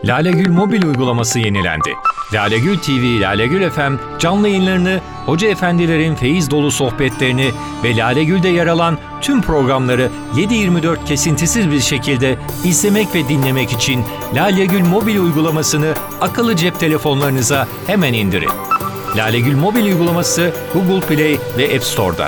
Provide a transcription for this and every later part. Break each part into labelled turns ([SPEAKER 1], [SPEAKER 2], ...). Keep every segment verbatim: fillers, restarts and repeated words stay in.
[SPEAKER 1] Lalegül mobil uygulaması yenilendi. Lalegül T V, Lalegül F M canlı yayınlarını, hoca efendilerin feyiz dolu sohbetlerini ve Lalegül'de yer alan tüm programları yedi yirmi dört kesintisiz bir şekilde izlemek ve dinlemek için Lalegül mobil uygulamasını akıllı cep telefonlarınıza hemen indirin. Lalegül mobil uygulaması Google Play ve App Store'da.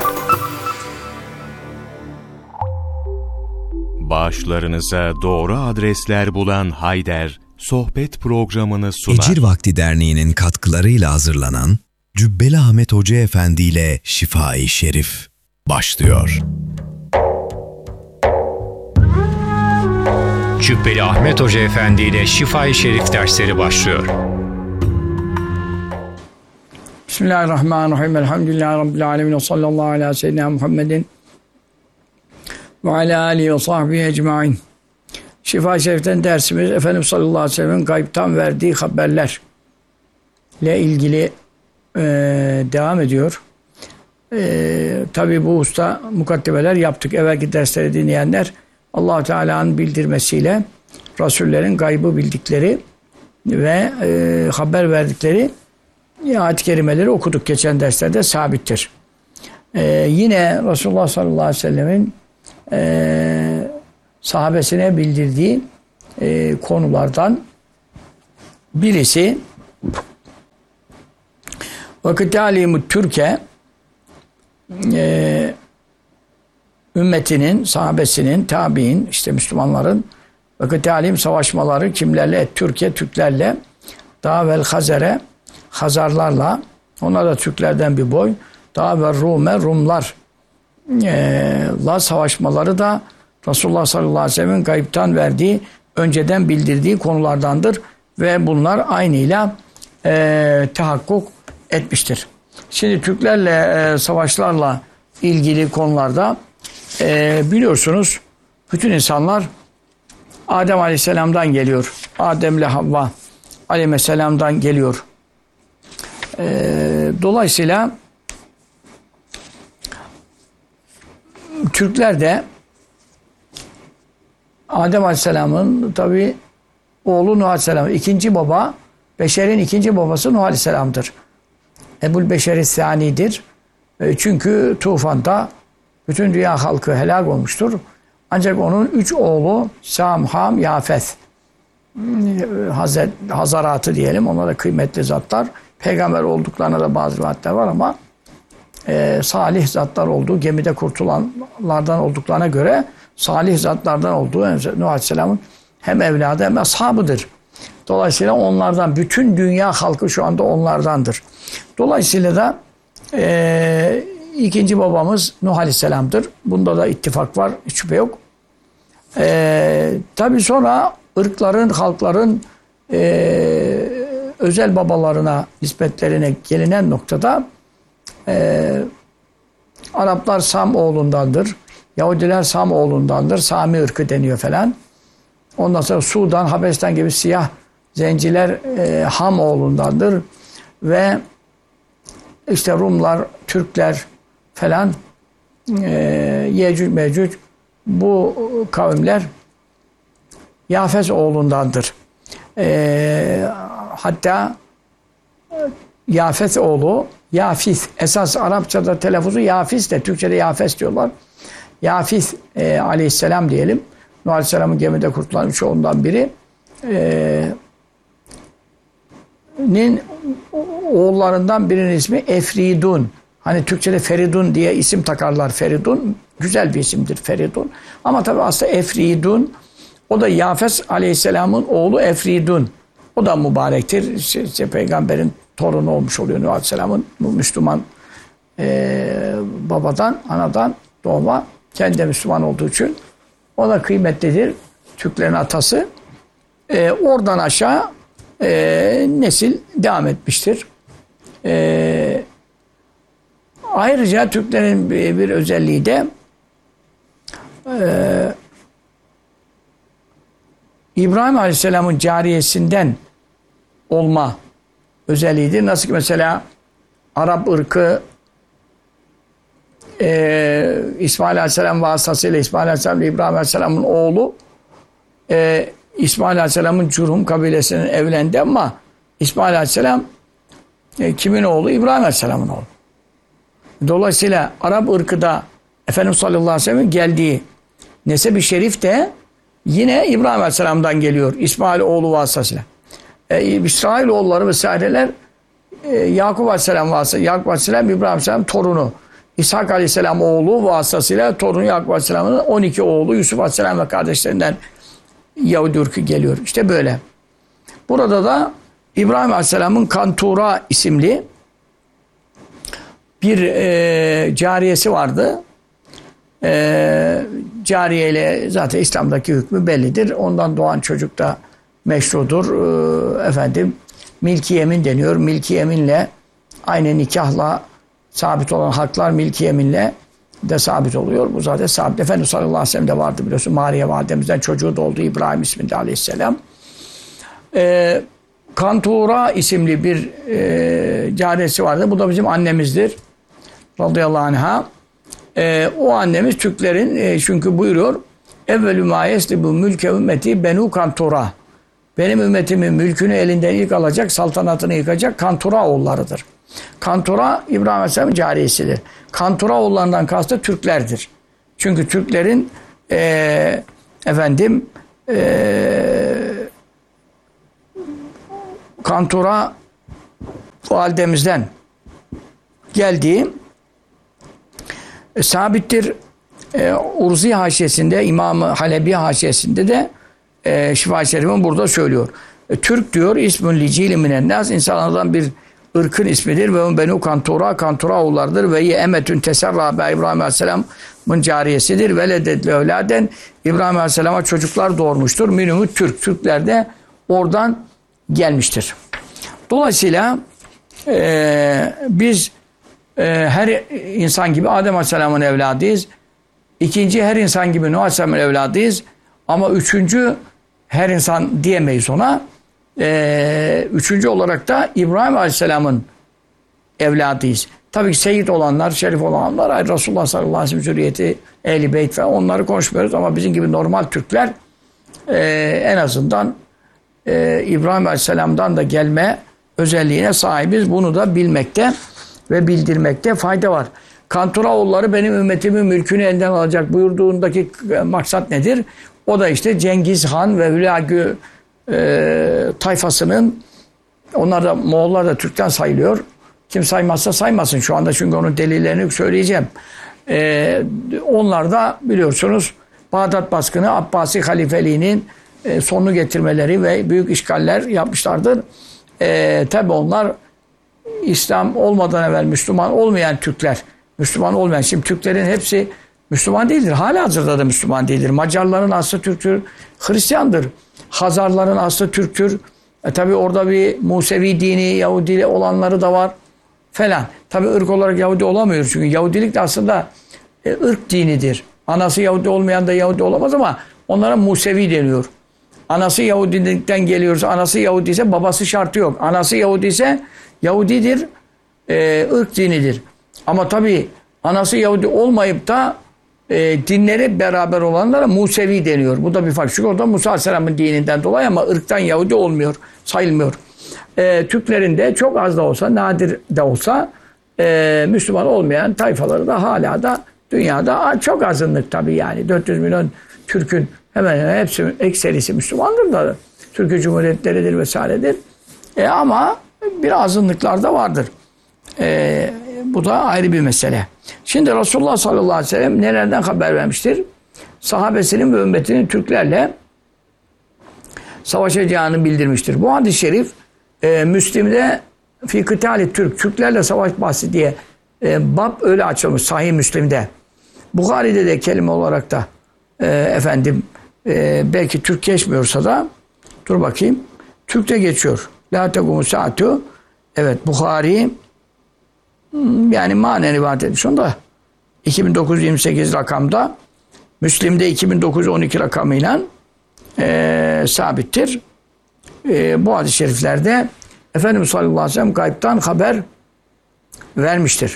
[SPEAKER 2] Bağışlarınıza doğru adresler bulan Hayder, sohbet programını sunar.
[SPEAKER 3] Ecir Vakti Derneği'nin katkılarıyla hazırlanan Cübbeli Ahmet Hoca Efendi ile Şifa-i Şerif başlıyor.
[SPEAKER 1] Cübbeli Ahmet Hoca Efendi ile Şifa-i Şerif dersleri başlıyor.
[SPEAKER 4] Bismillahirrahmanirrahim. Elhamdülillahi Rabbil alemin. Sallallahu ala seyyidina Muhammedin ve ala alihi ve sahbihi ecmain. Şifa-i Şerif'ten dersimiz Efendimiz sallallahu aleyhi ve sellem'in gaybtan verdiği haberler ile ilgili e, devam ediyor. E, Tabi bu usta mukaddimeler yaptık. Evvelki dersleri dinleyenler Allah-u Teala'nın bildirmesiyle Resullerin gaybı bildikleri ve e, haber verdikleri ayet-i kerimeleri okuduk. Geçen derslerde sabittir. E, yine Resulullah sallallahu aleyhi ve sellem'in e, sahabesine bildirdiği e, konulardan birisi vakit alimü Türkiye e, ümmetinin, sahabesinin, tabi'in, işte Müslümanların vakit alim savaşmaları kimlerle? Türkiye, Türklerle, daha vel Hazere, Hazarlarla, onlar da Türklerden bir boy, daha ve Rume, Rumlarla e, savaşmaları da Resulullah sallallahu aleyhi ve sellem'in gayipten verdiği, önceden bildirdiği konulardandır. Ve bunlar aynıyla e, tahakkuk etmiştir. Şimdi Türklerle, e, savaşlarla ilgili konularda e, biliyorsunuz bütün insanlar Adem aleyhisselam'dan geliyor. Adem'le Havva aleyhisselam'dan geliyor. E, dolayısıyla Türkler de Adem Aleyhisselam'ın tabi oğlu Nuh Aleyhisselam. İkinci baba, beşerin ikinci babası Nuh Aleyhisselam'dır. Ebul Beşer-i Sani'dir. E, çünkü tufanda bütün dünya halkı helak olmuştur. Ancak onun üç oğlu Sam, Ham, Yafeth. Hazret, Hazaratı diyelim. Onlar da kıymetli zatlar. Peygamber olduklarına da bazı rivayetler var ama e, salih zatlar olduğu, gemide kurtulanlardan olduklarına göre salih zatlardan olduğu Nuh Aleyhisselam'ın hem evladı hem ashabıdır. Dolayısıyla onlardan, bütün dünya halkı şu anda onlardandır. Dolayısıyla da e, ikinci babamız Nuh Aleyhisselam'dır. Bunda da ittifak var, hiç şüphe yok. E, Tabi sonra ırkların, halkların e, özel babalarına, nispetlerine gelinen noktada e, Araplar Sam oğlundandır. Yahudiler Sam oğlundandır. Sami ırkı deniyor falan. Ondan sonra Sudan, Habeşistan gibi siyah zenciler e, Ham oğlundandır. Ve işte Rumlar, Türkler falan e, Yecüc Mecüc bu kavimler Yafes oğlundandır. E, hatta Yafes oğlu Yafis. Esas Arapçada telaffuzu Yafis de, Türkçe'de Yafes diyorlar. Yafis e, aleyhisselam diyelim. Nuh Aleyhisselam'ın gemide kurtulan üç oğlundan biri. E, nin oğullarından birinin ismi Efridun. Hani Türkçe'de Feridun diye isim takarlar. Feridun. Güzel bir isimdir Feridun. Ama tabi aslında Efridun. O da Yafes Aleyhisselam'ın oğlu Efridun. O da mübarektir. İşte, işte, peygamberin torunu olmuş oluyor Nuh Aleyhisselam'ın. Müslüman e, babadan, anadan doğma. Kendi de Müslüman olduğu için. O da kıymetlidir. Türklerin atası. E, oradan aşağı e, nesil devam etmiştir. E, ayrıca Türklerin bir, bir özelliği de e, İbrahim Aleyhisselam'ın cariyesinden olma özelliğidir. Nasıl ki mesela Arap ırkı e, İsmail Aleyhisselam vasıtasıyla İsmail Aleyhisselam ile İbrahim Aleyhisselam'ın oğlu e, İsmail Aleyhisselam'ın Curhum kabilesinin evlendi ama İsmail Aleyhisselam e, kimin oğlu? İbrahim Aleyhisselam'ın oğlu. Dolayısıyla Arap ırkı da Efendimiz sallallahu aleyhi ve sellem'in geldiği nesep-i şerif de yine İbrahim Aleyhisselam'dan geliyor. İsmail oğlu vasıtasıyla. E, İsrailoğulları vesaireler e, Yakup Aleyhisselam vasıtasıyla. Yakup Aleyhisselam İbrahim Aleyhisselam torunu. İshak Aleyhisselam oğlu vasıtasıyla torunu Yakup Aleyhisselam'ın on iki oğlu Yusuf Aleyhisselam ve kardeşlerinden Yahudi ırkı geliyor. İşte böyle. Burada da İbrahim Aleyhisselam'ın Kantura isimli bir e, cariyesi vardı. E, cariyeyle zaten İslam'daki hükmü bellidir. Ondan doğan çocuk da meşrudur. E, efendim milki yemin deniyor. Milki yeminle aynı nikahla sabit olan haklar milki yeminle de sabit oluyor. Bu zaten sabit. Efendimiz sallallahu aleyhi ve sellem de vardı biliyorsun. Mariye validemizden çocuğu doğdu İbrahim isminde aleyhisselam. E, Kantura isimli bir e, cariyesi vardı. Bu da bizim annemizdir. Radıyallahu anha. E, o annemiz Türklerin e, çünkü buyuruyor evvelü ma yeslibu mülke ümmeti benu Kantura. Benim ümmetimin mülkünü elinden ilk alacak, saltanatını yıkacak Kantura oğullarıdır. Kantura İbrahim Aleyhisselam'ın cariyesidir. Kantura oğullarından kastı Türklerdir. Çünkü Türklerin e, efendim e, Kantura validemizden geldiği e, sabittir. E, Urzi haşiyesinde, İmam-ı Halebi haşiyesinde de e, Şifa-i Şerif'in burada söylüyor. E, Türk diyor, ismün licili minennâs, insanlardan bir ırkın ismidir ve benu Kantura, Kantura oğullarıdır ve ye emetün teserra be İbrahim Aleyhisselam'ın cariyesidir. Veledet evladen İbrahim Aleyhisselam'a çocuklar doğurmuştur. Minümü Türk. Türkler de oradan gelmiştir. Dolayısıyla e, biz e, her insan gibi Adem Aleyhisselam'ın evladıyız. İkinci her insan gibi Nuh Aleyhisselam'ın evladıyız. Ama üçüncü her insan diyemeyiz ona. E, üçüncü olarak da İbrahim Aleyhisselam'ın evladıyız. Tabii ki seyit olanlar, şerif olanlar, Resulullah sallallahu aleyhi ve sellem zürriyeti, ehl-i beyt falan onları konuşmuyoruz. Ama bizim gibi normal Türkler e, en azından e, İbrahim Aleyhisselam'dan da gelme özelliğine sahibiz. Bunu da bilmekte ve bildirmekte fayda var. Kanturaoğulları benim ümmetimin mülkünü elden alacak buyurduğundaki maksat nedir? O da işte Cengiz Han ve Hülagü e, tayfasının, onlar da Moğollar da Türk'ten sayılıyor. Kim saymazsa saymasın şu anda çünkü onun delillerini söyleyeceğim. E, onlar da biliyorsunuz Bağdat baskını Abbasi halifeliğinin e, sonunu getirmeleri ve büyük işgaller yapmışlardır. E, tabi onlar İslam olmadan evvel Müslüman olmayan Türkler, Müslüman olmayan, şimdi Türklerin hepsi Müslüman değildir. Halihazırda da Müslüman değildir. Macarların aslı Türktür, Hristiyandır. Hazarların aslı Türktür. E tabi orada bir Musevi dini, Yahudi olanları da var falan. Tabi ırk olarak Yahudi olamıyor çünkü Yahudilik de aslında e, ırk dinidir. Anası Yahudi olmayan da Yahudi olamaz ama onlara Musevi deniyor. Anası Yahudilikten geliyorsa, anası Yahudi ise babası şartı yok. Anası Yahudi ise Yahudidir, e, ırk dinidir. Ama tabi anası Yahudi olmayıp da e, dinleri beraber olanlara Musevi deniyor. Bu da bir fark. Çünkü o da Musa Aleyhisselam'ın dininden dolayı ama ırktan Yahudi olmuyor, sayılmıyor. E, Türklerin de çok az da olsa, nadir de olsa e, Müslüman olmayan tayfaları da hala da dünyada çok azınlık tabi yani. dört yüz milyon Türk'ün hemen hemen hepsi, ekserisi Müslümandır da Türkiye Cumhuriyetleridir vesairedir. E, ama bir azınlıklar da vardır. E, bu da ayrı bir mesele. Şimdi Resulullah sallallahu aleyhi ve sellem nelerden haber vermiştir? Sahabesinin ve ümmetinin Türklerle savaşacağını bildirmiştir. Bu hadis-i şerif e, Müslim'de fi kıtali Türk, Türklerle savaş bahsi diye e, bab öyle açılmış Sahih Müslim'de. Bukhari'de de kelime olarak da e, efendim e, belki Türk geçmiyorsa da dur bakayım. Türk'te geçiyor. La tekumu saatu. Evet Bukhari yani manen rivayet etmiş onda. iki bin dokuz yüz yirmi sekiz rakamda, Müslim'de iki bin dokuz yüz on iki rakamıyla e, sabittir. E, bu hadis-i şeriflerde Efendimiz sallallahu aleyhi ve sellem gaybtan haber vermiştir.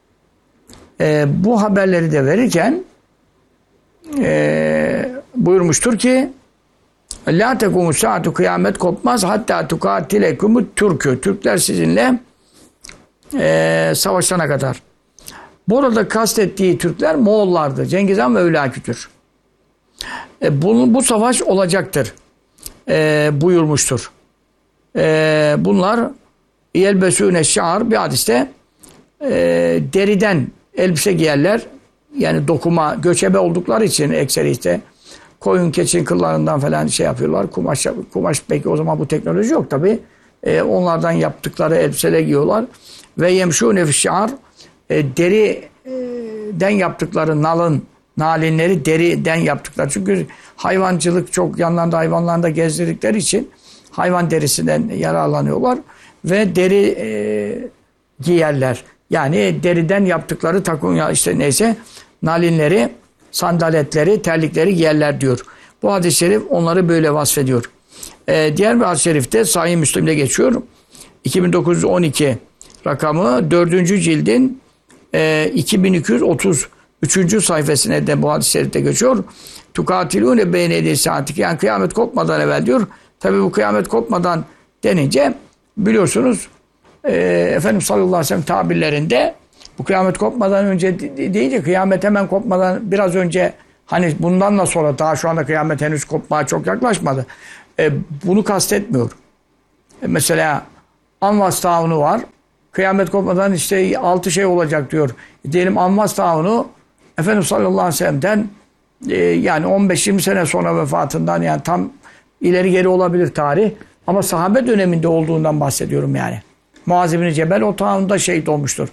[SPEAKER 4] E, bu haberleri de verirken e, buyurmuştur ki La tekumu saatu kıyamet kopmaz hatta tukatilekumut Türk'ü. Türkler sizinle e, savaşana kadar. Burada kastettiği Türkler Moğollardı. Cengiz Han ve Ülakütür. E, bu, bu savaş olacaktır. E, buyurmuştur. E, bunlar yelbesûne şa'ar bir hadiste e, deriden elbise giyerler. Yani dokuma, göçebe oldukları için ekseri işte koyun keçin kıllarından falan şey yapıyorlar. Kumaş, kumaş peki o zaman bu teknoloji yok tabi. E, onlardan yaptıkları elbiseler giyiyorlar. Ve yemşûne fişşa'ar e, deriden yaptıkları nalın, nalinleri deriden yaptıkları. Çünkü hayvancılık çok yanlarında hayvanlarında gezdirdikleri için hayvan derisinden yararlanıyorlar. Ve deri e, giyerler. Yani deriden yaptıkları takım işte neyse nalinleri, sandaletleri, terlikleri giyerler diyor. Bu hadis-i şerif onları böyle vasfediyor. Ee, diğer bir hadis-i şerifte Sahih Müslim'de geçiyor. iki bin dokuz yüz on iki rakamı dördüncü cildin e, iki bin iki yüz otuz üçüncü sayfasına de bu hadis-i şerifte geçiyor. Tukatilûne beyne yedî saatiki yani kıyamet kopmadan evvel diyor. Tabi bu kıyamet kopmadan denince biliyorsunuz e, Efendimiz sallallahu aleyhi ve sellem tabirlerinde bu kıyamet kopmadan önce deyince kıyamet hemen kopmadan biraz önce hani bundan da sonra daha şu anda kıyamet henüz kopmaya çok yaklaşmadı. E, bunu kastetmiyor. E, mesela Anvas taunu var. Kıyamet kopmadan işte altı şey olacak diyor. E, diyelim Anvas taunu Efendimiz sallallahu aleyhi ve sellem'den e, yani on beş yirmi sene sonra vefatından yani tam ileri geri olabilir tarih. Ama sahabe döneminde olduğundan bahsediyorum yani. Muaz bin Cebel o taunda şehit olmuştur.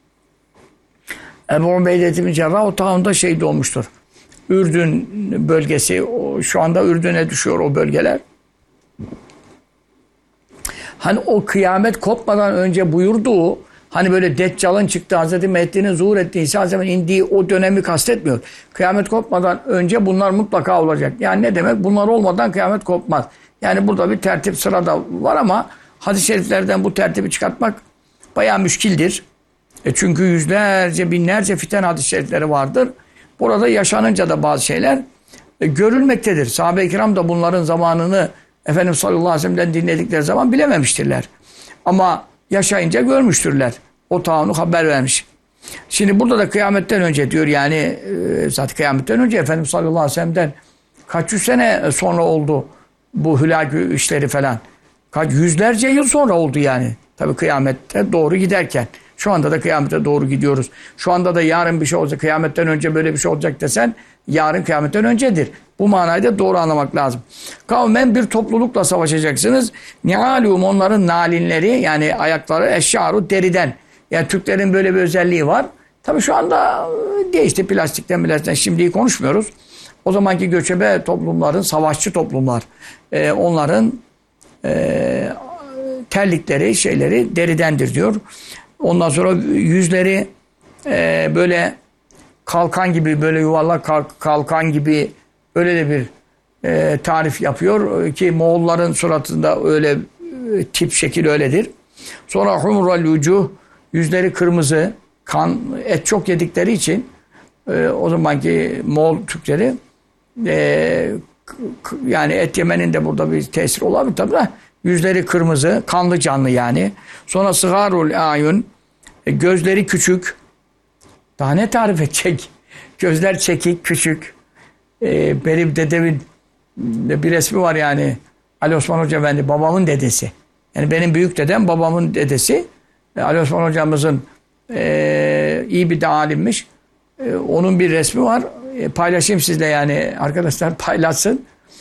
[SPEAKER 4] Ebu Ubeyde bin Cerrah o taunda şehit olmuştur. Ürdün bölgesi, o, şu anda Ürdün'e düşüyor o bölgeler. Hani o kıyamet kopmadan önce buyurduğu, hani böyle Deccal'ın çıktığı, Hazreti Mehdi'nin zuhur ettiği, İsa Aleyhisselam'ın indiği o dönemi kastetmiyor. Kıyamet kopmadan önce bunlar mutlaka olacak. Yani ne demek? Bunlar olmadan kıyamet kopmaz. Yani burada bir tertip sırada var ama hadis-i şeriflerden bu tertibi çıkartmak bayağı müşkildir. E çünkü yüzlerce, binlerce fiten hadis-i şerifleri vardır. Burada yaşanınca da bazı şeyler e, görülmektedir. Sahabe-i kiram da bunların zamanını Efendimiz sallallahu aleyhi ve sellem'den dinledikleri zaman bilememiştirler. Ama yaşayınca görmüştürler. O taunu haber vermiş. Şimdi burada da kıyametten önce diyor yani e, zaten kıyametten önce Efendimiz sallallahu aleyhi ve sellem'den kaç yüz sene sonra oldu bu hülak işleri falan. Kaç yüzlerce yıl sonra oldu yani. Tabii kıyamette doğru giderken. Şu anda da kıyamete doğru gidiyoruz. Şu anda da yarın bir şey olacak. Kıyametten önce böyle bir şey olacak desen yarın kıyametten öncedir. Bu manayı da doğru anlamak lazım. Kavmen bir toplulukla savaşacaksınız. Ni'alûm onların nalinleri yani ayakları eşşâru deriden. Yani Türklerin böyle bir özelliği var. Tabii şu anda değişti plastikten plastikten. Şimdiyi konuşmuyoruz. O zamanki göçebe toplumların, savaşçı toplumlar. E, onların e, terlikleri, şeyleri deridendir diyor. Ondan sonra yüzleri e, böyle kalkan gibi, böyle yuvarlak kalk, kalkan gibi öyle de bir e, tarif yapıyor ki Moğolların suratında öyle e, tip şekil öyledir. Sonra humral vucuh yüzleri kırmızı, kan, et çok yedikleri için e, o zamanki Moğol Türkleri e, yani et yemenin de burada bir tesir olabilir tabii de yüzleri kırmızı, kanlı canlı yani. Sonra sıgarul ayun gözleri küçük. Daha ne tarif edecek? Gözler çekik, küçük. Ee, benim dedemin bir resmi var yani. Ali Osman Hoca Efendi, babamın dedesi. Yani benim büyük dedem babamın dedesi. Ali Osman Hocamızın e, iyi bir de alimmiş. E, onun bir resmi var. E, paylaşayım sizle yani. Arkadaşlar paylaşsın.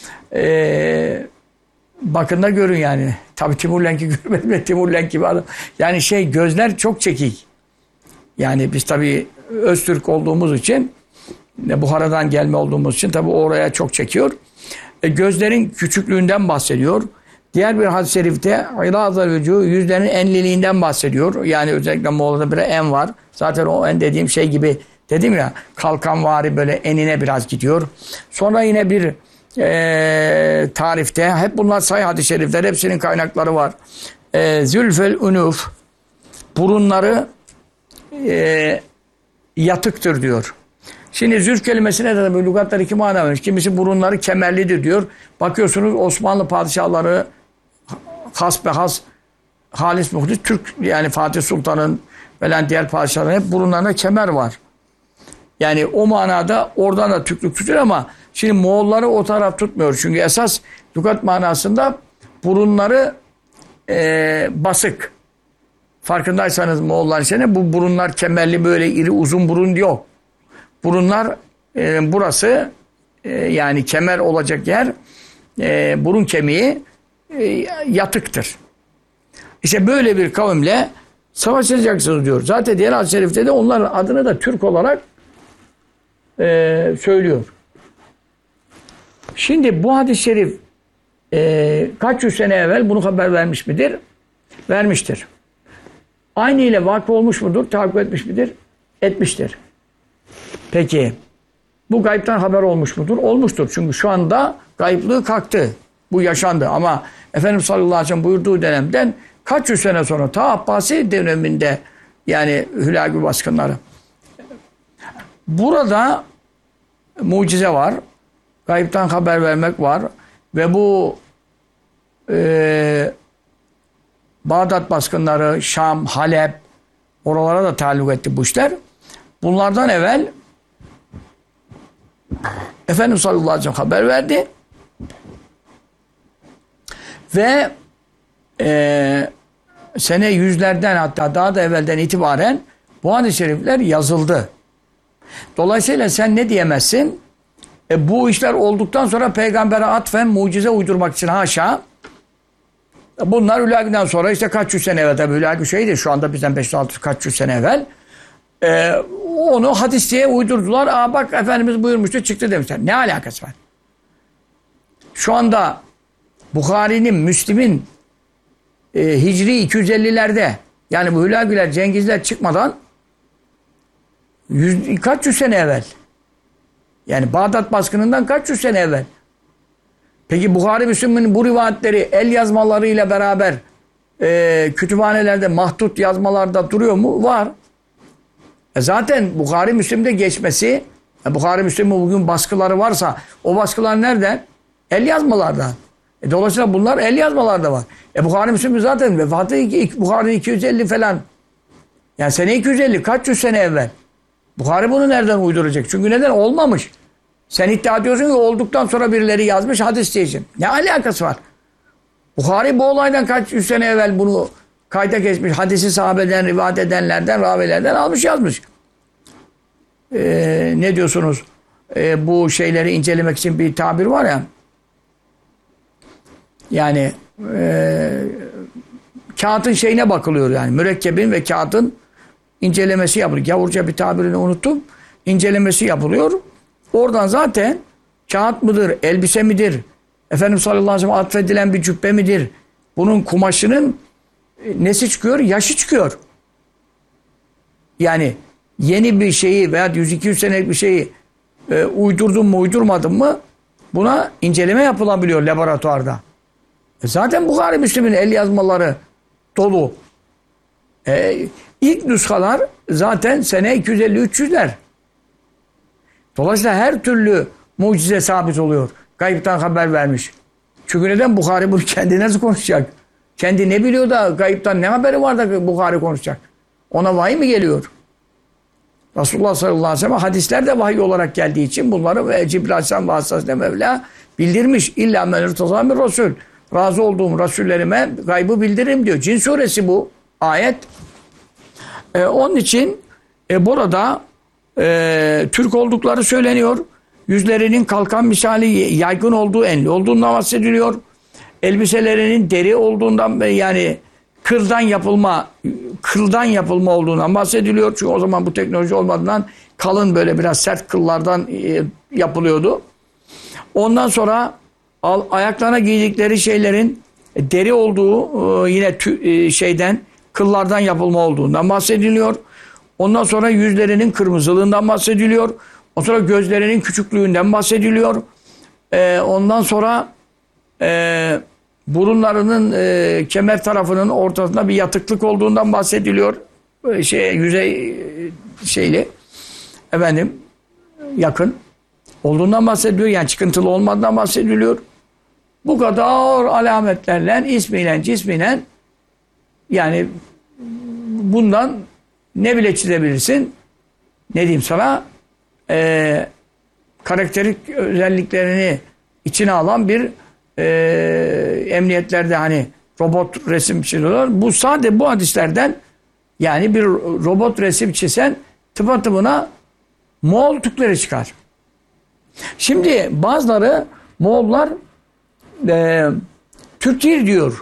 [SPEAKER 4] E, bakın da görün yani. Tabii Timur Lenk'i görmedim de Timur Lenk gibi adam. Yani şey gözler çok çekik. Yani biz tabii Öztürk olduğumuz için Buhara'dan gelme olduğumuz için tabii oraya çok çekiyor. E, gözlerin küçüklüğünden bahsediyor. Diğer bir hadis-i şerifte yüzlerin enliliğinden bahsediyor. Yani özellikle Moğol'da bir en var. Zaten o en dediğim şey gibi dedim ya kalkanvari böyle enine biraz gidiyor. Sonra yine bir e, tarifte hep bunlar sayı hadis-i şerifler hepsinin kaynakları var. E, Zülfel unuf burunları e, yatıktır diyor. Şimdi zülf kelimesine de böyle lügatlar iki mana vermiş. Kimisi burunları kemerlidir diyor. Bakıyorsunuz Osmanlı padişahları has be has halis muhdis Türk, yani Fatih Sultan'ın falan diğer padişahların hep burunlarına kemer var. Yani o manada oradan da Türklük tutuyor ama şimdi Moğolları o taraf tutmuyor. Çünkü esas lügat manasında burunları e, basık. Farkındaysanız Moğollar içinde bu burunlar kemerli, böyle iri uzun burun yok. Burunlar e, burası e, yani kemer olacak yer e, burun kemiği e, yatıktır. İşte böyle bir kavimle savaşacaksınız diyor. Zaten diğer hadis-i şerifte de onların adını da Türk olarak e, söylüyor. Şimdi bu hadis-i şerif e, kaç yüz sene evvel bunu haber vermiş midir? Vermiştir. Aynı ile vakıf olmuş mudur? Tahakkuk etmiş midir? Etmiştir. Peki bu gaybtan haber olmuş mudur? Olmuştur. Çünkü şu anda gayiplığı kalktı. Bu yaşandı ama Efendimiz sallallahu aleyhi ve sellem buyurduğu dönemden kaç yüz sene sonra ta Abbasi döneminde, yani Hülagü baskınları. Burada mucize var. Gayipten haber vermek var. Ve bu e, Bağdat baskınları, Şam, Halep, oralara da taalluk etti bu işler. Bunlardan evvel Efendimiz sallallahu aleyhi ve sellem haber verdi. Ve e, sene yüzlerden, hatta daha da evvelden itibaren bu hadis-i şerifler yazıldı. Dolayısıyla sen ne diyemezsin? E, bu işler olduktan sonra peygambere atfen mucize uydurmak için haşa. Bunlar Hülagü'den sonra işte kaç yüz sene evvel, tabi Hülagü şeydi şu anda bizden beş yüz altı kaç yüz sene evvel. E, onu hadis diye uydurdular. Aa bak Efendimiz buyurmuştu, çıktı demişler. Ne alakası var? Şu anda Bukhari'nin, Müslim'in e, Hicri iki yüz ellilerde, yani bu Hülagüler, Cengizler çıkmadan yüz, kaç yüz sene evvel. Yani Bağdat baskınından kaç yüz sene evvel. Peki Bukhari, Müslim'in bu rivayetleri el yazmalarıyla beraber e, kütüphanelerde, mahdut yazmalarda duruyor mu? Var. E zaten Bukhari, Müslim'de geçmesi, e Bukhari, Müslim'in bugün baskıları varsa o baskılar nereden? El yazmalardan. E dolayısıyla bunlar el yazmalarda var. E Bukhari, Müslim zaten vefatı Bukhari'nin iki yüz elli falan. Yani sene iki yüz elli, kaç yüz sene evvel. Bukhari bunu nereden uyduracak? Çünkü neden? Olmamış. Sen iddia ediyorsun ki olduktan sonra birileri yazmış hadis diyeceksin. Ne alakası var? Bukhari bu olaydan kaç yüz sene evvel bunu kayda geçmiş. Hadisi sahabeden, rivayet edenlerden, ravilerden almış yazmış. Ee, ne diyorsunuz? Ee, bu şeyleri incelemek için bir tabir var ya. Yani e, kağıtın şeyine bakılıyor yani. Mürekkebin ve kağıtın incelemesi yapılıyor. Gavurca bir tabirini unuttum. İncelemesi yapılıyor. Oradan zaten kağıt mıdır, elbise midir, Efendimiz sallallahu aleyhi ve sellem atfedilen bir cübbe midir? Bunun kumaşının nesi çıkıyor? Yaşı çıkıyor. Yani yeni bir şeyi veya yüz iki yüz senelik bir şeyi e, uydurdun mu uydurmadın mı buna inceleme yapılabiliyor laboratuvarda. E zaten Bukhari, Müslim'in el yazmaları dolu. E, ilk nüshalar zaten sene iki yüz elli üç yüzler. Dolayısıyla her türlü mucize sabit oluyor. Gayipten haber vermiş. Çünkü neden? Bukhari bunu kendi nasıl konuşacak? Kendi ne biliyor da gayipten ne haberi var da Bukhari konuşacak? Ona vahiy mi geliyor? Resulullah sallallahu aleyhi ve sellem hadisler de vahiy olarak geldiği için bunları ve Cibril aleyhisselam vasıtasıyla Mevla bildirmiş. İlla men irtazâ min Resul. Razı olduğum Resullerime gaybı bildiririm diyor. Cin suresi bu ayet. Ee, onun için e, burada e, Türk oldukları söyleniyor. Yüzlerinin kalkan misali yaygın olduğu, enli olduğundan bahsediliyor. Elbiselerinin deri olduğundan, yani kırdan yapılma, kıldan yapılma olduğundan bahsediliyor. Çünkü o zaman bu teknoloji olmadığından kalın, böyle biraz sert kıllardan e, yapılıyordu. Ondan sonra al, ayaklarına giydikleri şeylerin deri olduğu, e, yine tü, e, şeyden, kıllardan yapılma olduğundan bahsediliyor. Ondan sonra yüzlerinin kırmızılığından bahsediliyor. Ondan sonra gözlerinin küçüklüğünden bahsediliyor. Ee, ondan sonra e, burunlarının e, kemer tarafının ortasında bir yatıklık olduğundan bahsediliyor. Şey, yüzey şeyli efendim yakın olduğundan bahsediyor. Yani çıkıntılı olmadığından bahsediliyor. Bu kadar alametlerle, ismiyle, cismiyle yani bundan ne bile çizebilirsin? Ne diyeyim sana? Ee, karakterik özelliklerini içine alan bir e, emniyetlerde hani robot resim çiziyorlar. Bu sadece bu hadislerden yani bir robot resim çizen tıpatıbına Moğol Türkleri çıkar. Şimdi bazıları Moğollar e, Türk değil diyor.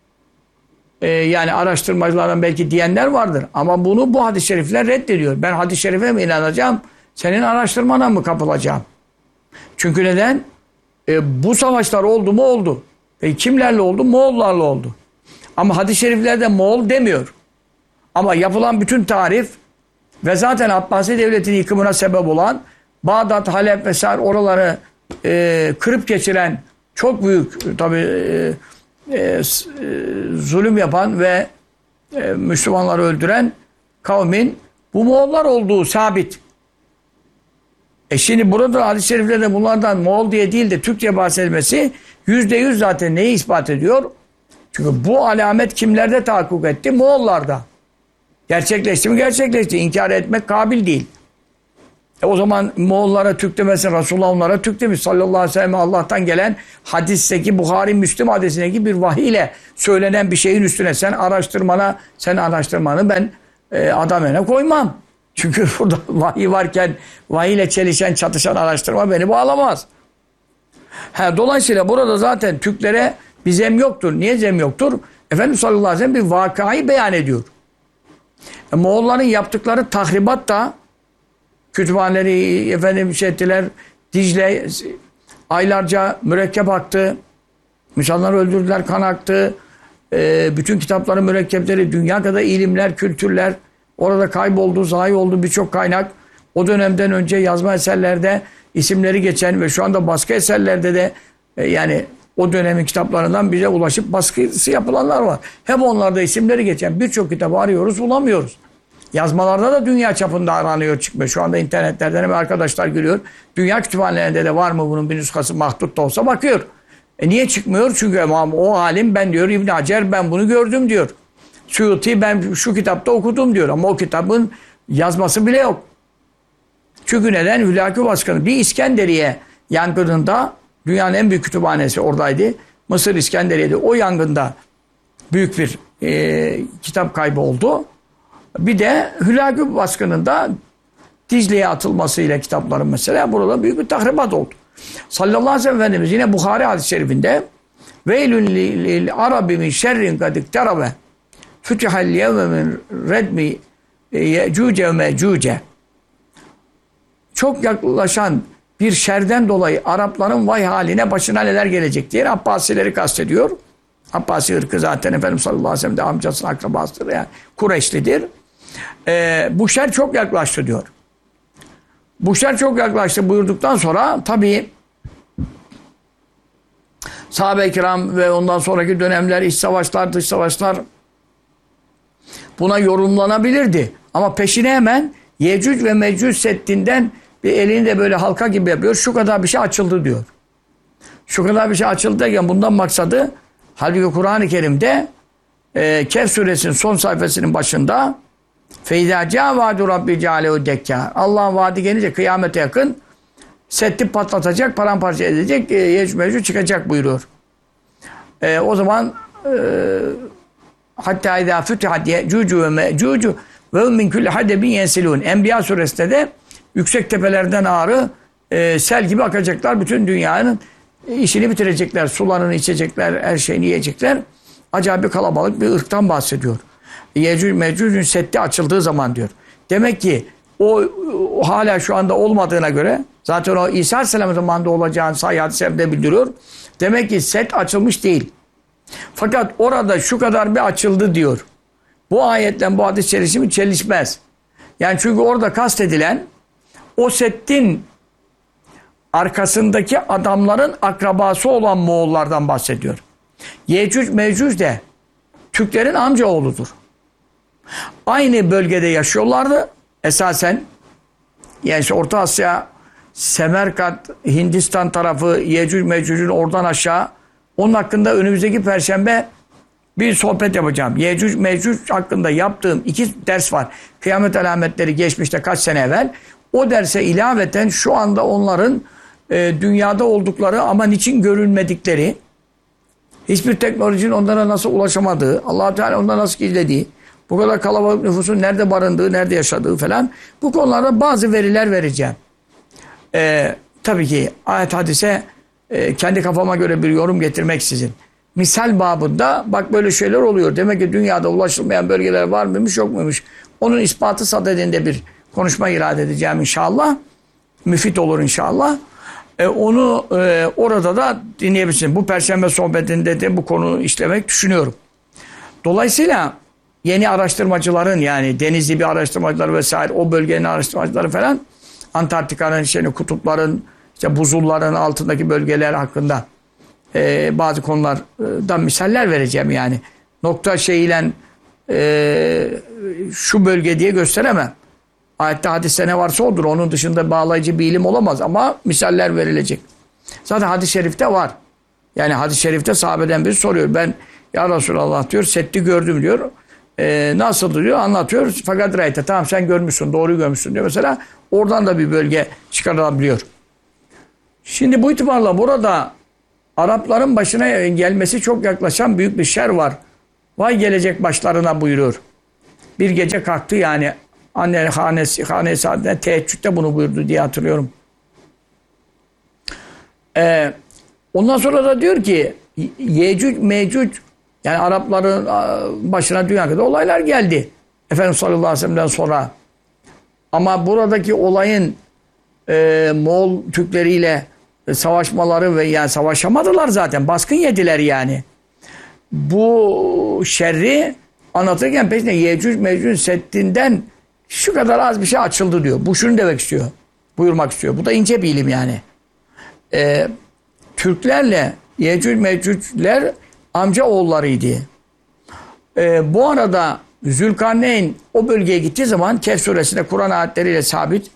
[SPEAKER 4] E, yani araştırmacılardan belki diyenler vardır. Ama bunu bu hadis-i şerifler reddediyor. Ben hadis-i şerife mi inanacağım? Senin araştırmana mı kapılacağım? Çünkü neden? E, bu savaşlar oldu mu oldu. E, kimlerle oldu? Moğollarla oldu. Ama hadis-i şeriflerde Moğol demiyor. Ama yapılan bütün tarif ve zaten Abbasi Devleti'nin yıkımına sebep olan Bağdat, Halep vesaire oraları e, kırıp geçiren çok büyük tabi e, e, zulüm yapan ve e, Müslümanları öldüren kavmin bu Moğollar olduğu sabit. E şimdi burada hadis-i şeriflerde bunlardan Moğol diye değil de Türkçe bahsedilmesi yüzde yüz zaten neyi ispat ediyor? Çünkü bu alamet kimlerde tahakkuk etti? Moğollarda. Gerçekleşti mi? Gerçekleşti. İnkar etmek kabil değil. E o zaman Moğollara Türk demesin, Resulullah onlara Türk demiş sallallahu aleyhi ve sellem. Allah'tan gelen hadisteki Buhari Müslim hadisindeki bir vahiy ile söylenen bir şeyin üstüne sen araştırmana, sen araştırmanı ben e, adam önüne koymam. Çünkü burada vahiy varken vahiy ile çelişen, çatışan araştırma beni bağlamaz. He, dolayısıyla burada zaten Türklere bir zem yoktur. Niye zem yoktur? Efendimiz sallallahu aleyhi ve sellem bir vakayı beyan ediyor. E, Moğolların yaptıkları tahribat da kütüphaneleri efendim şey ettiler. Dicle aylarca mürekkep aktı. İnsanları öldürdüler, kan aktı. E, bütün kitapların mürekkepleri, dünya kadar ilimler, kültürler orada kayboldu, zayi oldu birçok kaynak. O dönemden önce yazma eserlerde isimleri geçen ve şu anda baskı eserlerde de e, yani o dönemin kitaplarından bize ulaşıp baskısı yapılanlar var. Hem onlarda isimleri geçen birçok kitabı arıyoruz, bulamıyoruz. Yazmalarda da dünya çapında aranıyor, çıkmıyor. Şu anda internetlerden hem arkadaşlar görüyor. Dünya kütüphanelerinde de var mı bunun bir nüshası mahdut da olsa bakıyor. E niye çıkmıyor? Çünkü o alim ben diyor, İbn Hacer ben bunu gördüm diyor. Suyuti ben şu kitapta okudum diyor. Ama o kitabın yazması bile yok. Çünkü neden? Hülaki Baskını bir İskenderiye yangınında dünyanın en büyük kütüphanesi oradaydı. Mısır İskenderiye'de o yangında büyük bir e, kitap kaybı oldu. Bir de Hülaki Baskını'nda Dicle'ye atılmasıyla kitapların mesela burada büyük bir tahribat oldu. Sallallahu aleyhi ve sellem Efendimiz yine Buhari hadis-i şerifinde Veylün lil arabi min şerrin kadik terabe fütihal yevme min redmi ye'cuce ve me'cuce çok yaklaşan bir şerden dolayı Arapların vay haline başına neler gelecek diye Abbasileri kastediyor. Abbasi ırkı zaten Efendimiz sallallahu aleyhi ve sellem de amcasının akrabasıdır yani Kureyşlidir. Ee, bu şer çok yaklaştı diyor. Bu şer çok yaklaştı buyurduktan sonra tabii sahabe-i kiram ve ondan sonraki dönemler iç savaşlar, dış savaşlar buna yorumlanabilirdi. Ama peşine hemen Yecüc ve Mecüc Seddinden bir elini de böyle halka gibi yapıyor. Şu kadar bir şey açıldı diyor. Şu kadar bir şey açıldı derken bundan maksadı halbuki Kur'an-ı Kerim'de e, Kehf suresinin son sayfasının başında فَاِذَا جَاءَ وَعْدُ رَبِّ جَعَلَهُ دَكَّا Allah'ın vaadi gelince kıyamete yakın Seddi patlatacak, paramparça edecek, e, Yecüc Mecüc çıkacak buyuruyor. E, o zaman e, hatta اِذَا فُتِحَتْ يَعْجُوجُ وَمَعْجُوجُ وَهُمْ مِنْ كُلِّ حَدَبٍ يَنْسِلُونَ Enbiya suresinde de yüksek tepelerden ağrı e, sel gibi akacaklar. Bütün dünyanın işini bitirecekler. Sularını içecekler, her şeyini yiyecekler. Acayip bir kalabalık bir ırktan bahsediyor. Yecüc Mecüc'ün seddi açıldığı zaman diyor. Demek ki o, o hala şu anda olmadığına göre zaten o İsa Aleyhisselam zamanında olacağını sahih hadislerinde bildiriyor. Demek ki set açılmış değil. Fakat orada şu kadar bir açıldı diyor. Bu ayetle bu hadis çelişimi çelişmez. Yani çünkü orada kastedilen o seddin arkasındaki adamların akrabası olan Moğollardan bahsediyor. Yecüc Mecüc de Türklerin amca oğludur. Aynı bölgede yaşıyorlardı esasen. Yani işte Orta Asya Semerkant, Hindistan tarafı, Yecüc Mecüc'ün oradan aşağı. Onun hakkında önümüzdeki Perşembe bir sohbet yapacağım. Yecüc Mecüc hakkında yaptığım iki ders var. Kıyamet alametleri geçmişte kaç sene evvel. O derse ilaveten şu anda onların e, dünyada oldukları ama niçin görünmedikleri, hiçbir teknolojinin onlara nasıl ulaşamadığı, Allah Teala onları nasıl gizlediği, bu kadar kalabalık nüfusun nerede barındığı, nerede yaşadığı falan, bu konularda bazı veriler vereceğim. Ee, tabii ki ayet hadise e, kendi kafama göre bir yorum getirmeksizin. Misal babında bak böyle şeyler oluyor. Demek ki dünyada ulaşılmayan bölgeler var mıymış yok muymuş? Onun ispatı sadedinde bir konuşma irade edeceğim inşallah. Müfit olur inşallah. E, onu e, orada da dinleyebilirsiniz. Bu Perşembe sohbetinde de bu konuyu işlemek düşünüyorum. Dolayısıyla yeni araştırmacıların, yani Denizli bir araştırmacıları vesaire, o bölgenin araştırmacıları falan, Antarktika'nın, işte, kutupların, işte buzulların altındaki bölgeler hakkında e, bazı konulardan misaller vereceğim yani. Nokta şeyiyle e, şu bölge diye gösteremem. Ayette hadiste ne varsa odur. Onun dışında bağlayıcı bir ilim olamaz ama misaller verilecek. Zaten hadis-i şerifte var. Yani hadis-i şerifte sahabeden biri soruyor. Ben ya Resulallah diyor, Sett'i gördüm diyor. Ee, nasıl diyor, anlatıyor. Fakat rayte, tamam sen görmüşsün, doğruyu görmüşsün diyor. Mesela oradan da bir bölge çıkarılabiliyor. Şimdi bu itibarla burada Arapların başına gelmesi çok yaklaşan büyük bir şer var. Vay gelecek başlarına buyuruyor. Bir gece kalktı yani. Anne hanesi, hanesi adına teheccüde bunu buyurdu diye hatırlıyorum. Ee, ondan sonra da diyor ki Yecüc Mecüc, yani Arapların başına dünya kadar olaylar geldi. Efendimiz sallallahu aleyhi ve sellem'den sonra. Ama buradaki olayın e, Moğol Türkleriyle savaşmaları ve yani savaşamadılar zaten. Baskın yediler yani. Bu şerri anlatırken peşinde Yecüc Mecüc Seddinden şu kadar az bir şey açıldı diyor. Bu şunu demek istiyor. Buyurmak istiyor. Bu da ince bir ilim yani. Ee, Türklerle Yecüc Mecücler amca oğullarıydı. Ee, bu arada Zülkarneyn o bölgeye gittiği zaman Kehf suresinde Kur'an ayetleriyle sabit.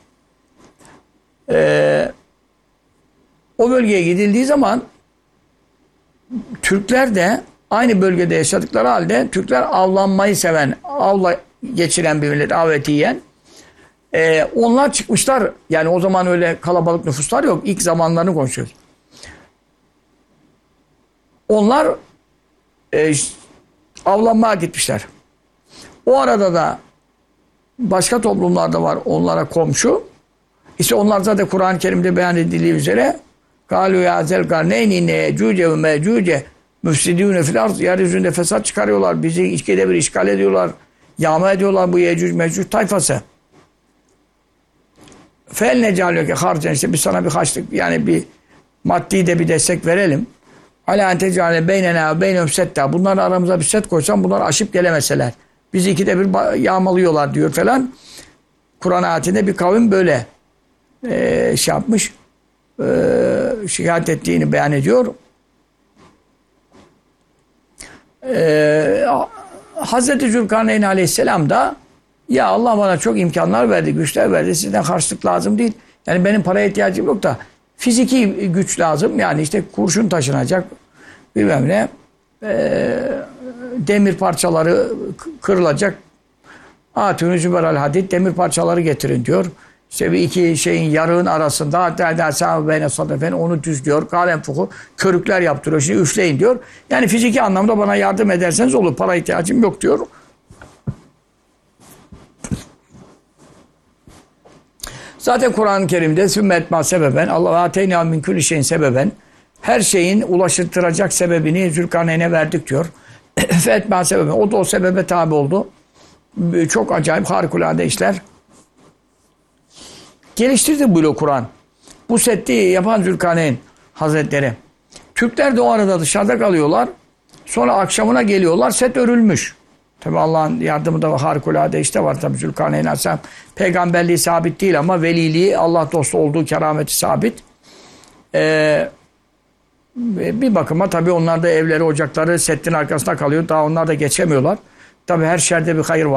[SPEAKER 4] Ee, o bölgeye gidildiği zaman Türkler de aynı bölgede yaşadıkları halde Türkler avlanmayı seven, avla geçiren bir millet, aveti yiyen. Ee, onlar çıkmışlar. Yani o zaman öyle kalabalık nüfuslar yok. İlk zamanlarını konuşuyoruz. Onlar e, avlanmaya gitmişler. O arada da başka toplumlarda var onlara komşu. İşte onlar zaten Kur'an-ı Kerim'de beyan edildiği üzere قَالُوا يَا ذَا الْقَرْنَيْنِ اِنَّ يَجُوجَ وَمَجُوجَ مُفْسِدُونَ فِي الْاَرْضِ Yeryüzünde fesat çıkarıyorlar. Bizi ikide bir işgal ediyorlar. Yağma ediyorlar bu Yecüc Mecüc tayfası. Fel necaleke harcen, işte biz sana bir haçlık, yani bir maddi de bir destek verelim. Ala entecale beynena ve beynehum setta. Bunlar aramıza bir set koysam bunlar aşıp gelemeseler. Bizi ikide bir yağmalıyorlar diyor falan. Kur'an ayetinde bir kavim böyle e, şey yapmış. E, şikayet ettiğini beyan ediyor. E, Hazreti Zülkarneyn aleyhisselam da ya Allah bana çok imkanlar verdi, güçler verdi. Sizden harçlık lazım değil. Yani benim paraya ihtiyacım yok da fiziki güç lazım. Yani işte kurşun taşınacak, bilmem ne, e, demir parçaları kırılacak. Atünü züberal hadid, demir parçaları getirin diyor. İşte bir iki şeyin yarığın arasında hatta sahabe beyne sadefen onu düzlüyor. Kalem fuku körükler yaptırıyor. Şimdi üfleyin diyor. Yani fiziki anlamda bana yardım ederseniz olur. Para ihtiyacım yok diyor. Zaten Kur'an-ı Kerim'de sümmetma sebeben Allah ateyna min kulli şeyin sebeben, her şeyin ulaştıracak sebebini Zülkarneyn'e verdik diyor. Fetma sebeben. O da o sebebe tabi oldu. Çok acayip harikulade işler geliştirdi bu Kur'an. Bu setti yapan Zülkarneyn Hazretleri. Türkler de o arada dışarıda kalıyorlar. Sonra akşamına geliyorlar. Set örülmüş. Tabi Allah'ın yardımı da harikulade işte var tabi Zülkarneyn Aleyhisselam. Peygamberliği sabit değil ama veliliği, Allah dostu olduğu kerameti sabit. Ee, bir bakıma tabi onlar da evleri, ocakları settin arkasında kalıyor. Daha onlar da geçemiyorlar. Tabi her şerde bir hayır var.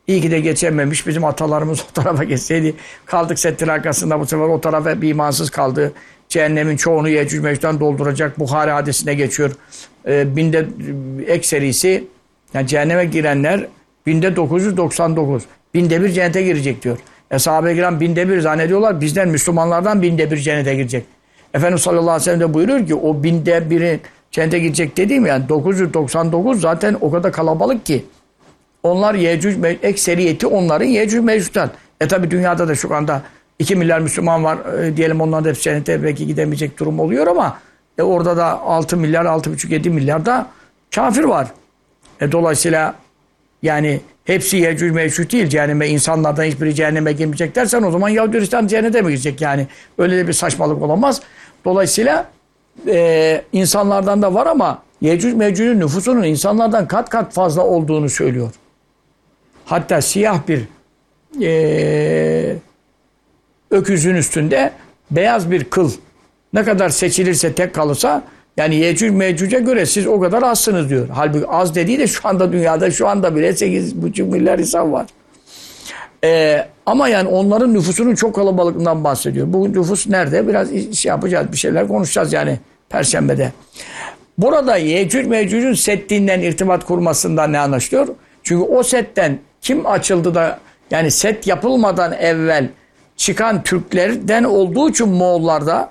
[SPEAKER 4] İyi ki de geçememiş. Bizim atalarımız o tarafa geçseydi. Kaldık Settin arkasında, bu sefer o tarafa bir imansız kaldı. Cehennemin çoğunu Yecüc Mecüc'ten dolduracak. Buhari hadisine geçiyor. Ee, binde ekserisi, yani cehenneme girenler binde dokuz yüz doksan dokuz. Binde bir cennete girecek diyor. E, sahabe-i kiram binde bir zannediyorlar. Bizden, Müslümanlardan binde bir cennete girecek. Efendimiz sallallahu aleyhi ve sellem de buyuruyor ki o binde biri cennete girecek dediğim, yani dokuz yüz doksan dokuz zaten o kadar kalabalık ki. Onlar Yecüc, ekseriyeti onların Yecüc Mecüc'ten. E tabi dünyada da şu anda iki milyar Müslüman var. E, diyelim onların hepsi cennete belki gidemeyecek durum oluyor ama e, orada da altı milyar, altı buçuk yedi milyar da kafir var. E, dolayısıyla yani hepsi Yecüc Mecüc değil. Cehenneme, insanlardan hiçbiri cehenneme girmeyecek dersen o zaman Yahudi Hristiyan cehennete mi girecek yani? Öyle de bir saçmalık olamaz. Dolayısıyla e, insanlardan da var ama Yecüc Mecüc'ün nüfusunun insanlardan kat kat fazla olduğunu söylüyor. Hatta siyah bir e, öküzün üstünde beyaz bir kıl ne kadar seçilirse, tek kalırsa, yani Yecüc Mecüc'e göre siz o kadar azsınız diyor. Halbuki az dediği de şu anda dünyada şu anda bile sekiz buçuk milyar insan var. Ee, ama yani onların nüfusunun çok kalabalıklığından bahsediyor. Bu nüfus nerede? Biraz şey yapacağız, bir şeyler konuşacağız yani Perşembe'de. Burada Yecüc Mecüc'ün settinden irtibat kurmasından ne anlaşılıyor? Çünkü o setten kim açıldı da, yani set yapılmadan evvel çıkan Türklerden olduğu için Moğollarda,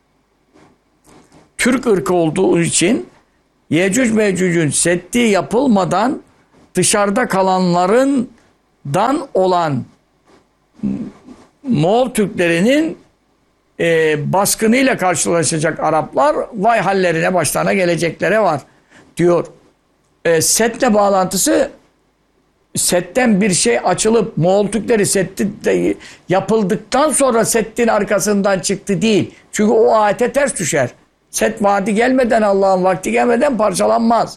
[SPEAKER 4] Türk ırkı olduğu için Yecüc Mecüc'ün setti yapılmadan dışarıda kalanlarından olan Moğol Türklerinin e, baskınıyla karşılaşacak Araplar vay hallerine, başlarına geleceklere var diyor. E, setle bağlantısı, setten bir şey açılıp Moğol Türkleri setti de yapıldıktan sonra settin arkasından çıktı değil. Çünkü o ayete ters düşer. Set vaadi gelmeden, Allah'ın vakti gelmeden parçalanmaz.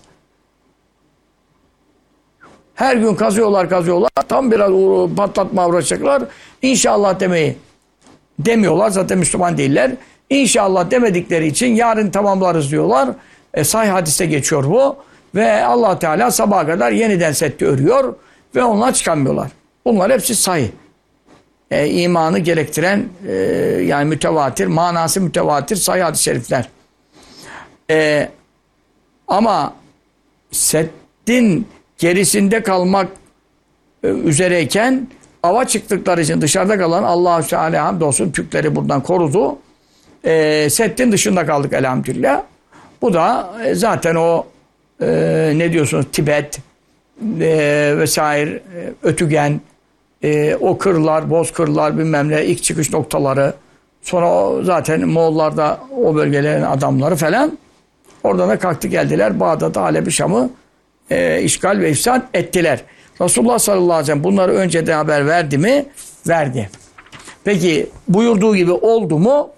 [SPEAKER 4] Her gün kazıyorlar kazıyorlar. Tam biraz patlatma uğraşacaklar. İnşallah demeyi demiyorlar. Zaten Müslüman değiller. İnşallah demedikleri için yarın tamamlarız diyorlar. E, sahih hadiste geçiyor bu. Ve Allah Teala sabaha kadar yeniden setti örüyor. Ve onlar çıkamıyorlar. Bunlar hepsi sahih. E, imanı gerektiren e, yani mütevatir, manası mütevatir sahih hadis-i şerifler. E, ama settin gerisinde kalmak e, üzereyken ava çıktıkları için dışarıda kalan Allah-u Teala hamdolsun Türkleri buradan korudu. E, settin dışında kaldık elhamdülillah. Bu da e, zaten o e, ne diyorsunuz Tibet e, vesaire e, Ötügen e, o kırlar, bozkırlar bilmem ne ilk çıkış noktaları, sonra o, zaten Moğollar o bölgelerin adamları falan oradan da kalktı geldiler. Bağdat'ı, Halep'i, Şam'ı e, işgal ve ifsad ettiler. Resulullah sallallahu aleyhi ve sellem bunları önceden haber verdi mi? Verdi. Peki buyurduğu gibi oldu mu?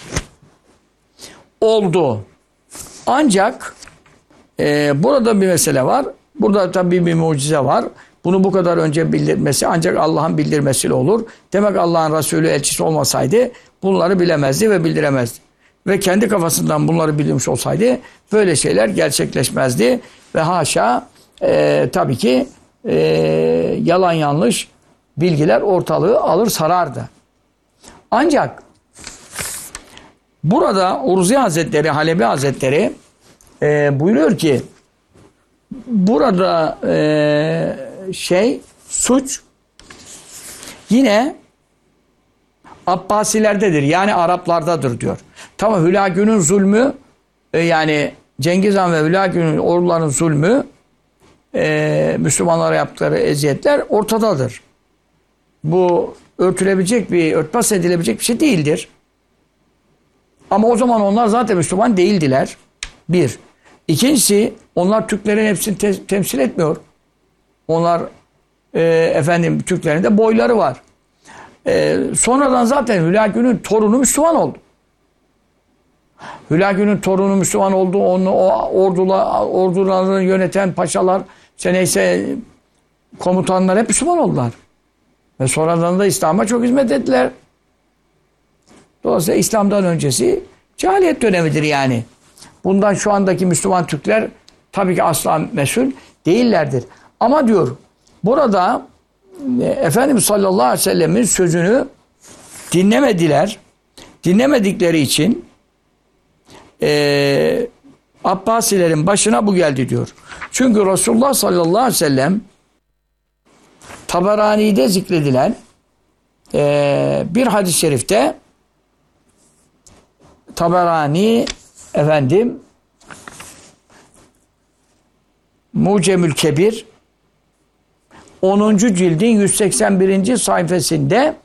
[SPEAKER 4] Oldu. Ancak e, burada bir mesele var. Burada tabii bir mucize var. Bunu bu kadar önce bildirmesi ancak Allah'ın bildirmesiyle olur. Demek Allah'ın Resulü elçisi olmasaydı bunları bilemezdi ve bildiremezdi. Ve kendi kafasından bunları bilmiş olsaydı böyle şeyler gerçekleşmezdi. Ve haşa e, tabii ki e, yalan yanlış bilgiler ortalığı alır sarardı. Ancak burada Urzi Hazretleri, Halebi Hazretleri e, buyuruyor ki burada e, şey suç yine Abbasilerdedir. Yani Araplardadır diyor. Tamam, Hülagü'nün zulmü e, yani Cengiz Han ve Hülagü'nün ordularının zulmü e, Müslümanlara yaptıkları eziyetler ortadadır. Bu örtülebilecek bir, örtbas edilebilecek bir şey değildir. Ama o zaman onlar zaten Müslüman değildiler. Bir. İkincisi onlar Türklerin hepsini te- temsil etmiyor. Onlar e, efendim Türklerin de boyları var. E, sonradan zaten Hülagü'nün torunu Müslüman oldu. Hülagü'nün torunu Müslüman oldu. Onu, o ordula, ordularını yöneten paşalar, işte neyse komutanlar hep Müslüman oldular. Ve sonradan da İslam'a çok hizmet ettiler. Dolayısıyla İslam'dan öncesi cahiliyet dönemidir yani. Bundan şu andaki Müslüman Türkler tabii ki asla mesul değillerdir. Ama diyor burada Efendimiz sallallahu aleyhi ve sellemin sözünü dinlemediler. Dinlemedikleri için e, Abbasilerin başına bu geldi diyor. Çünkü Resulullah sallallahu aleyhi ve sellem Taberani'de zikredilen e, bir hadis-i şerifte Taberani efendim Mucemül Kebir onuncu cildin yüz seksen birinci sayfasında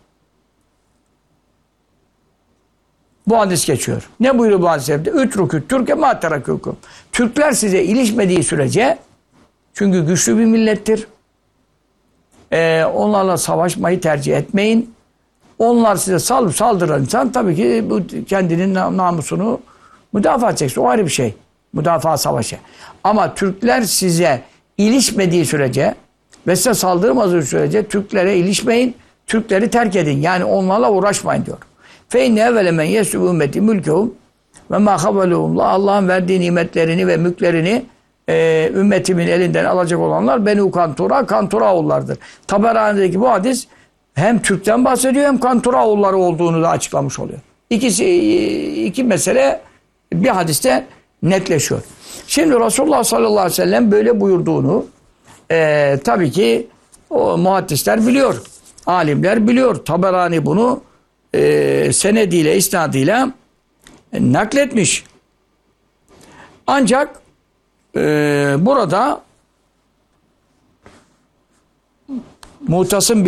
[SPEAKER 4] bu hadis geçiyor. Ne buyuruyor bu hadis-i şerifte? Ütrükü Türke ma terakûkum. Türkler size ilişmediği sürece, çünkü güçlü bir millettir. Ee, onlarla savaşmayı tercih etmeyin. Onlar size salıp saldıran insan tabii ki bu kendinin namusunu müdafaa edeceksin. O ayrı bir şey. Müdafaa savaşı. Ama Türkler size ilişmediği sürece ve size saldırmadığı sürece Türklere ilişmeyin. Türkleri terk edin. Yani onlarla uğraşmayın diyor. فَاِنَّ اَوَّلَ مَنْ يَسُبُ ümmeti mülkehum ve مَا خَبَلُهُمْ Allah'ın verdiği nimetlerini ve mülklerini e, ümmetimin elinden alacak olanlar Benu Kantura, Kantura oğullarıdır. Taberani'deki bu hadis hem Türk'ten bahsediyor hem Kantura oğulları olduğunu da açıklamış oluyor. İkisi, iki mesele bir hadiste netleşiyor. Şimdi Resulullah sallallahu aleyhi ve sellem böyle buyurduğunu e, tabii ki o muhaddisler biliyor. Alimler biliyor. Taberani bunu e, senediyle, isnadıyla e, nakletmiş. Ancak e, burada Mu'tasım